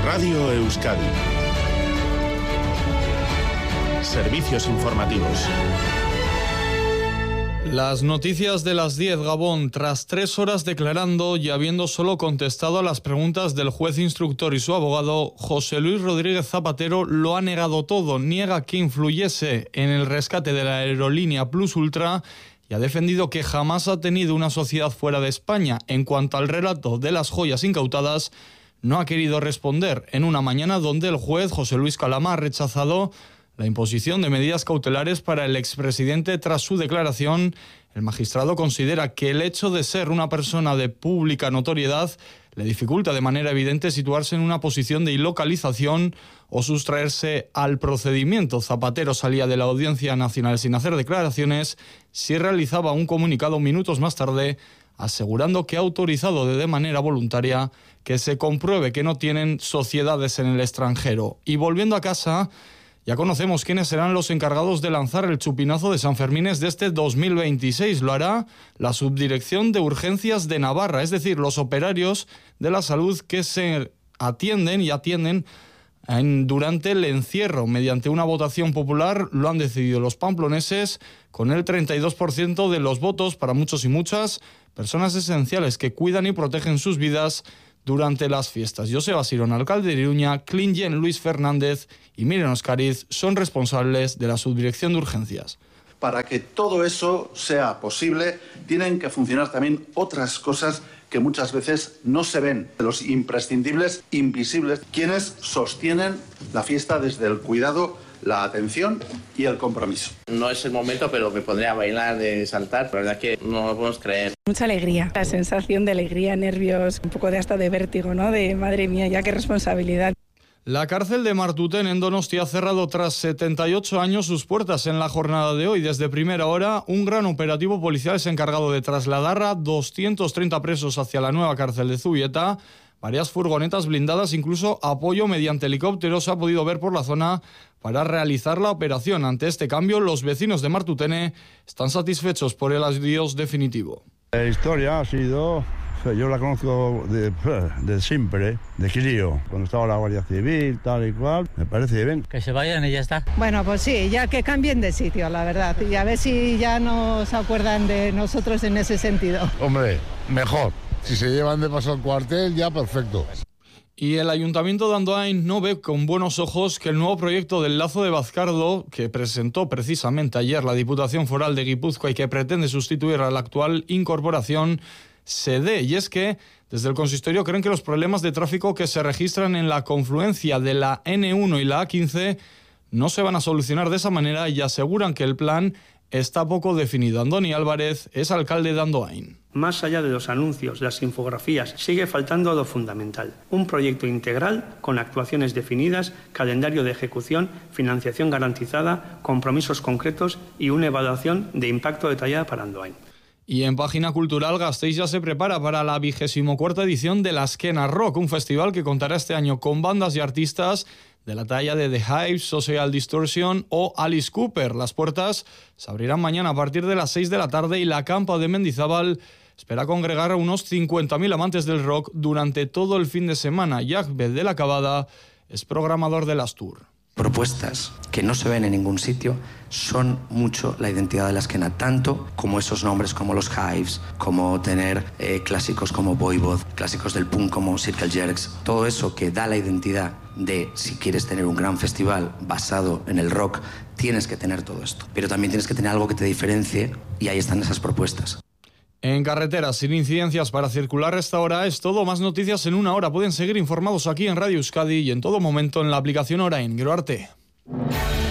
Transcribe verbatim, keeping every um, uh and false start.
Radio Euskadi. Servicios informativos. Las noticias de las diez, Gabón. Tras tres horas declarando y habiendo solo contestado a las preguntas del juez instructor y su abogado, José Luis Rodríguez Zapatero lo ha negado todo. Niega que influyese en el rescate de la aerolínea Plus Ultra y ha defendido que jamás ha tenido una sociedad fuera de España. En cuanto al relato de las joyas incautadas, no ha querido responder en una mañana donde el juez José Luis Calama ha rechazado la imposición de medidas cautelares para el expresidente. Tras su declaración, el magistrado considera que el hecho de ser una persona de pública notoriedad le dificulta de manera evidente situarse en una posición de ilocalización o sustraerse al procedimiento. Zapatero salía de la Audiencia Nacional sin hacer declaraciones, sí realizaba un comunicado minutos más tarde asegurando que ha autorizado de manera voluntaria que se compruebe que no tienen sociedades en el extranjero. Y volviendo a casa, ya conocemos quiénes serán los encargados de lanzar el chupinazo de San Fermines de este dos mil veintiséis. Lo hará la Subdirección de Urgencias de Navarra, es decir, los operarios de la salud que se atienden y atienden en, durante el encierro. Mediante una votación popular lo han decidido los pamploneses con el treinta y dos por ciento de los votos. Para muchos y muchas personas esenciales que cuidan y protegen sus vidas durante las fiestas. Joseba Sirón, alcalde de Iruña, Klingen Luis Fernández y Miren Oscariz son responsables de la Subdirección de Urgencias. Para que todo eso sea posible, tienen que funcionar también otras cosas que muchas veces no se ven. Los imprescindibles, invisibles, quienes sostienen la fiesta desde el cuidado, la atención y el compromiso. No es el momento, pero me pondré a bailar, de saltar. La verdad es que no lo podemos creer. Mucha alegría, la sensación de alegría, nervios, un poco de hasta de vértigo, ¿no? De madre mía, ya qué responsabilidad. La cárcel de Martutén en Donostia ha cerrado tras setenta y ocho años sus puertas en la jornada de hoy. Desde primera hora, un gran operativo policial es encargado de trasladar a doscientos treinta presos hacia la nueva cárcel de Zubieta. Varias furgonetas blindadas, incluso apoyo mediante helicópteros se ha podido ver por la zona para realizar la operación. Ante este cambio, los vecinos de Martutene están satisfechos por el adiós definitivo. La historia ha sido, yo la conozco de, de siempre, de crío, cuando estaba la Guardia Civil, tal y cual, me parece bien. Que se vayan y ya está. Bueno, pues sí, ya que cambien de sitio, la verdad, y a ver si ya no se acuerdan de nosotros en ese sentido. Hombre, mejor. Si se llevan de paso al cuartel, ya perfecto. Y el Ayuntamiento de Andoain no ve con buenos ojos que el nuevo proyecto del Lazo de Bazcardo, que presentó precisamente ayer la Diputación Foral de Guipúzcoa y que pretende sustituir a la actual incorporación, se dé. Y es que desde el consistorio creen que los problemas de tráfico que se registran en la confluencia de la ene uno y la a quince no se van a solucionar de esa manera y aseguran que el plan está poco definido. Andoni Álvarez es alcalde de Andoain. Más allá de los anuncios, las infografías, sigue faltando lo fundamental. Un proyecto integral con actuaciones definidas, calendario de ejecución, financiación garantizada, compromisos concretos y una evaluación de impacto detallada para Andoain. Y en página cultural, Gasteiz ya se prepara para la vigésimo cuarta edición de la Azkena Rock, un festival que contará este año con bandas y artistas de la talla de The Hives, Social Distortion o Alice Cooper. Las puertas se abrirán mañana a partir de las seis de la tarde y la Campa de Mendizábal espera congregar a unos cincuenta mil amantes del rock durante todo el fin de semana. Jacbet de la Cabada es programador de las Tour. Propuestas que no se ven en ningún sitio son mucho la identidad de la Azkena, tanto como esos nombres como los Hives, como tener eh, clásicos como Voivod, clásicos del punk como Circle Jerks, todo eso que da la identidad de si quieres tener un gran festival basado en el rock, tienes que tener todo esto, pero también tienes que tener algo que te diferencie y ahí están esas propuestas. En carreteras sin incidencias para circular a esta hora es todo. Más noticias en una hora. Pueden seguir informados aquí en Radio Euskadi y en todo momento en la aplicación Orain. Gero arte.